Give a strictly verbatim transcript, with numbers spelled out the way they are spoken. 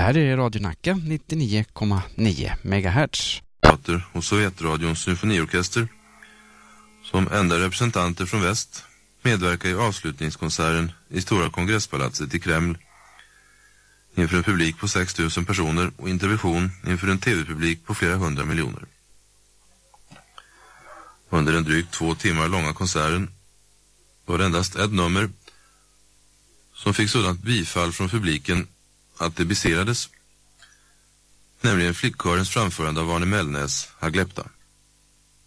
här är Radio Nacka nittionio komma nio megahertz. Och Sovjetradions symfoniorkester som enda representanter från väst medverkar i avslutningskonserten i Stora kongresspalatset i Kreml inför en publik på sex tusen personer och intervention inför en tv-publik på flera hundra miljoner. Under den drygt två timmar långa konserten var det endast ett nummer som fick sådant bifall från publiken att det beserades, nämligen flickkörens framförande av Arne Mellnäs Haglepta.